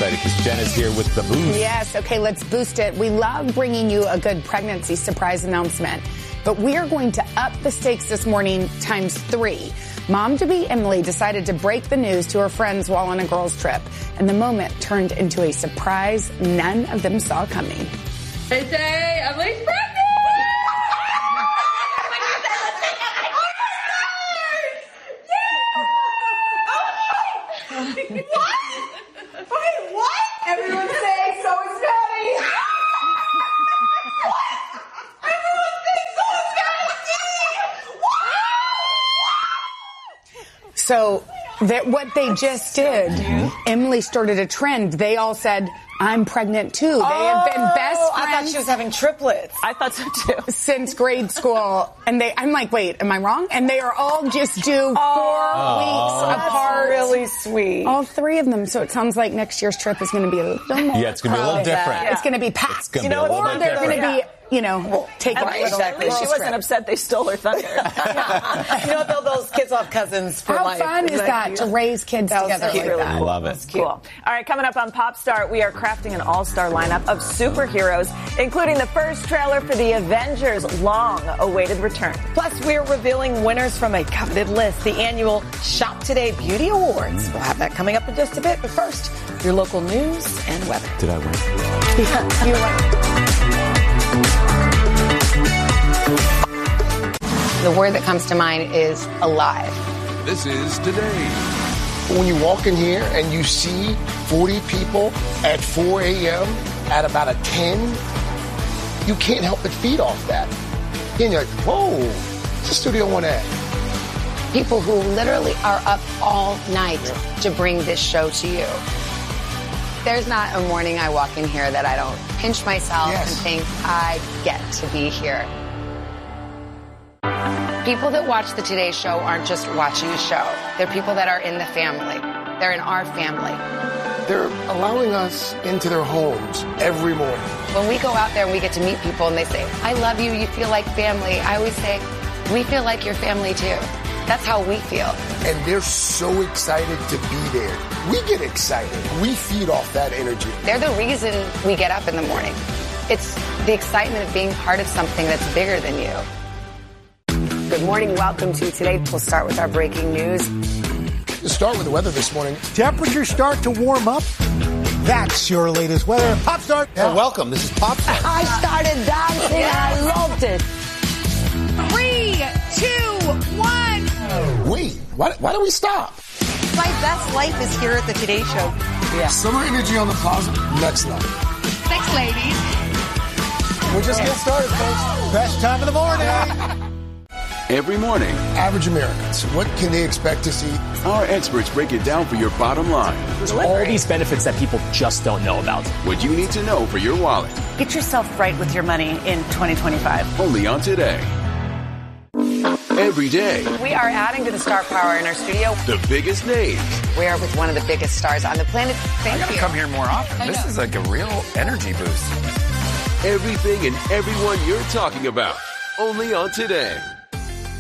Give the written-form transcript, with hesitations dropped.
excited because Jen is here with the boost. Yes, okay, let's boost it. We love bringing you a good pregnancy surprise announcement, but we are going to up the stakes this morning times 3. Mom-to-be Emily decided to break the news to her friends while on a girls' trip, and the moment turned into a surprise none of them saw coming. They say Emily's pregnant! What? Wait, what? Everyone say so is Maddie. What? Everyone say so is Maddie. So what they just did, Emily started a trend. They all said, I'm pregnant too. They have been best friends. I thought she was having triplets. I thought so too. Since grade school. And I'm like, wait, am I wrong? And they are all just due 4 weeks apart. Really sweet. All 3 of them. So it sounds like next year's trip is going to be a little more. Yeah, it's going to be a little different. It's going to be packed. It's going to be a little bit they're going different. to be, take a little. Exactly. She wasn't upset they stole her thunder. You know what, those kids will have cousins for How life. fun is that to raise kids together like that? I love it. Cool. All right, coming up on Popstar, we are crafting an all-star lineup of superheroes, including the first trailer for the Avengers' long-awaited return. Plus, we're revealing winners from a coveted list, the annual Shop Today Beauty Awards. We'll have that coming up in just a bit. But first, your local news and weather. Did I win? Yeah, you won. The word that comes to mind is alive. This is Today. When you walk in here and you see 40 people at 4 a.m. at about a 10, you can't help but feed off that. Then you're like, whoa, it's a Studio One ad. People who literally are up all night to bring this show to you. There's not a morning I walk in here that I don't pinch myself and think, I get to be here. People that watch the Today Show aren't just watching a show. They're people that are in the family. They're in our family. They're allowing us into their homes every morning. When we go out there and we get to meet people and they say, I love you, you feel like family, I always say, we feel like your family too. That's how we feel. And they're so excited to be there. We get excited. We feed off that energy. They're the reason we get up in the morning. It's the excitement of being part of something that's bigger than you. Good morning. Welcome to Today. We'll start with our breaking news. Let's start with the weather this morning. Temperatures start to warm up. That's your latest weather. Popstar. Yeah. Welcome. This is Popstar. I started dancing. I loved it. 3, 2, 1. Wait, why do we stop? My best life is here at the Today Show. Yeah. Summer energy on the plaza, next level. Thanks, ladies. We're just getting started, folks. Best time of the morning. Every morning, Average Americans, what can they expect to see? our experts break it down for your bottom line. There's all these benefits that people just don't know about. What you need to know for your wallet. Get yourself right with your money in 2025. Only on Today. Every day, We are adding to the star power in our studio. the biggest names. We are with one of the biggest stars on the planet. Thank you. Come here more often. This is like a real energy boost. Everything and everyone you're talking about. Only on Today.